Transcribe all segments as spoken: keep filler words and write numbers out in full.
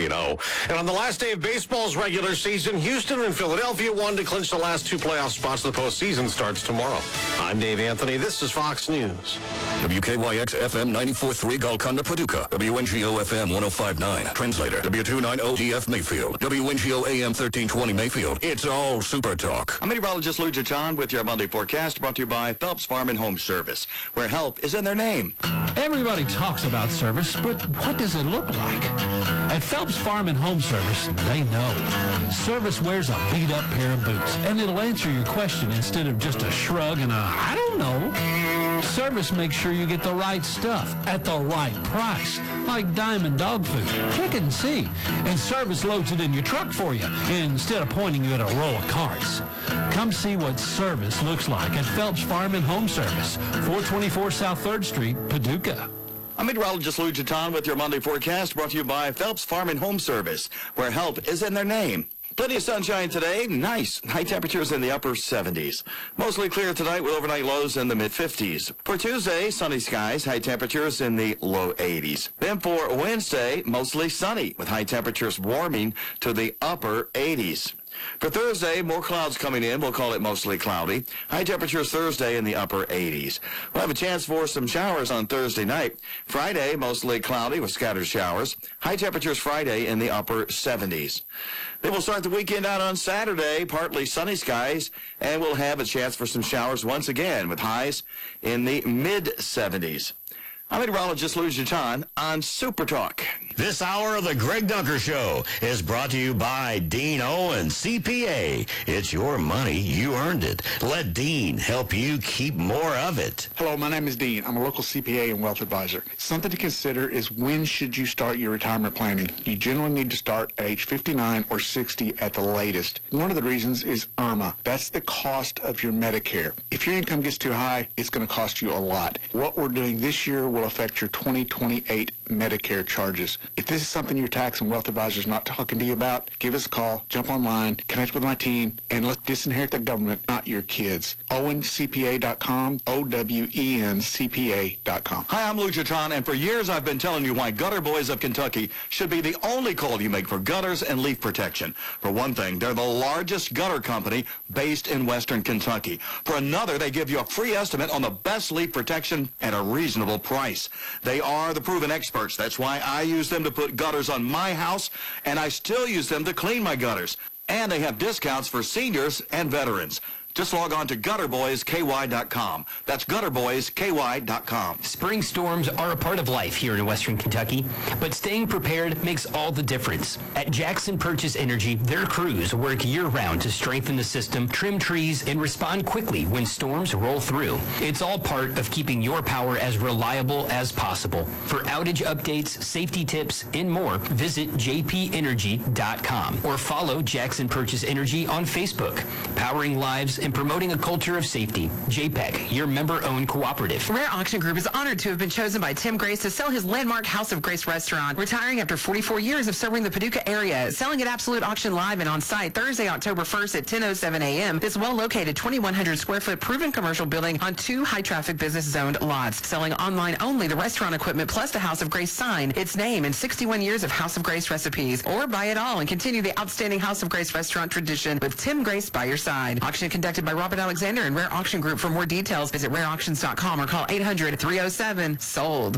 three and oh. And on the last day of baseball's regular season, Houston and Philadelphia won to clinch the last two playoff spots. The postseason starts tomorrow. I'm Dave Anthony. This is Fox News. W K Y X F M ninety-four point three Golconda, Paducah. W N G O F M one oh five point nine. Translator. W two ninety G F Mayfield. W N G O A M thirteen twenty Mayfield. It's all Super Talk. I'm meteorologist Lou Jaton with your Monday forecast, brought to you by Phelps Farm and Home Service, where help is in their name. Everybody talks about service, but what does it look like? At Phelps Farm and Home Service, they know. Service wears a beat-up pair of boots, and it'll answer your question instead of just a shrug and a, I don't know. Service makes sure you get the right stuff at the right price, like Diamond Dog Food. Check it and see. And Service loads it in your truck for you instead of pointing you at a row of carts. Come see what service looks like at Phelps Farm and Home Service, four twenty-four South third Street, Paducah. I'm meteorologist Lou Jaton with your Monday forecast, brought to you by Phelps Farm and Home Service, where help is in their name. Plenty of sunshine today. Nice. High temperatures in the upper seventies. Mostly clear tonight with overnight lows in the mid-fifties. For Tuesday, sunny skies. High temperatures in the low eighties. Then for Wednesday, mostly sunny with high temperatures warming to the upper eighties. For Thursday, more clouds coming in. We'll call it mostly cloudy. High temperatures Thursday in the upper eighties. We'll have a chance for some showers on Thursday night. Friday, mostly cloudy with scattered showers. High temperatures Friday in the upper seventies. Then we'll start the weekend out on Saturday, partly sunny skies, and we'll have a chance for some showers once again with highs in the mid-seventies. I'm meteorologist Lou Jaton on Super Talk. This hour of the Greg Dunker Show is brought to you by Dean Owen, C P A. It's your money. You earned it. Let Dean help you keep more of it. Hello, my name is Dean. I'm a local C P A and wealth advisor. Something to consider is when should you start your retirement planning? You generally need to start at age fifty-nine or sixty at the latest. One of the reasons is I R M A. That's the cost of your Medicare. If your income gets too high, it's going to cost you a lot. What we're doing this year will affect your twenty twenty-eight Medicare charges. If this is something your tax and wealth advisor is not talking to you about, give us a call, jump online, connect with my team, and let's disinherit the government, not your kids. Owen C P A dot com, O W E N C P A dot com. Hi, I'm Lou Jaton, and for years I've been telling you why Gutter Boys of Kentucky should be the only call you make for gutters and leaf protection. For one thing, they're the largest gutter company based in Western Kentucky. For another, they give you a free estimate on the best leaf protection at a reasonable price. They are the proven experts. That's why I use them to put gutters on my house, and I still use them to clean my gutters. And they have discounts for seniors and veterans. Just log on to gutter boys K Y dot com. That's gutter boys K Y dot com. Spring storms are a part of life here in Western Kentucky, but staying prepared makes all the difference. At Jackson Purchase Energy, their crews work year-round to strengthen the system, trim trees, and respond quickly when storms roll through. It's all part of keeping your power as reliable as possible. For outage updates, safety tips, and more, visit J P energy dot com or follow Jackson Purchase Energy on Facebook. Powering lives and promoting a culture of safety. J P E C, your member-owned cooperative. Rare Auction Group is honored to have been chosen by Tim Grace to sell his landmark House of Grace restaurant, retiring after forty-four years of serving the Paducah area. Selling at Absolute Auction Live and on site Thursday, October first at ten oh seven a m This well-located twenty-one hundred square foot proven commercial building on two high-traffic business-zoned lots. Selling online only the restaurant equipment plus the House of Grace sign, its name, and sixty-one years of House of Grace recipes. Or buy it all and continue the outstanding House of Grace restaurant tradition with Tim Grace by your side. Auction conducted by Robert Alexander and Rare Auction Group. For more details, visit rare auctions dot com or call eight hundred, three oh seven, sold.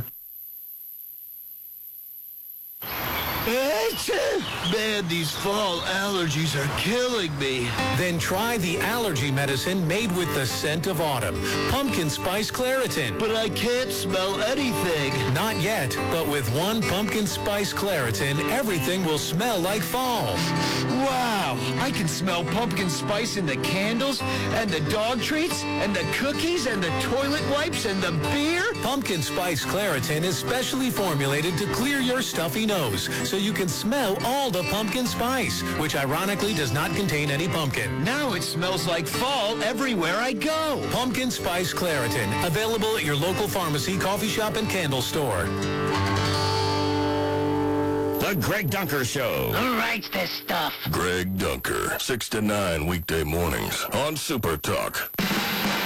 Man, these fall allergies are killing me. Then try the allergy medicine made with the scent of autumn. Pumpkin Spice Claritin. But I can't smell anything. Not yet, but with one Pumpkin Spice Claritin, everything will smell like fall. Wow, I can smell pumpkin spice in the candles, and the dog treats, and the cookies, and the toilet wipes, and the beer. Pumpkin Spice Claritin is specially formulated to clear your stuffy nose, so you can smell all the pumpkin spice, which ironically does not contain any pumpkin. Now it smells like fall everywhere I go. Pumpkin Spice Claritin, available at your local pharmacy, coffee shop, and candle store. The Greg Dunker Show. Who writes this stuff? Greg Dunker, six to nine weekday mornings on Super Talk.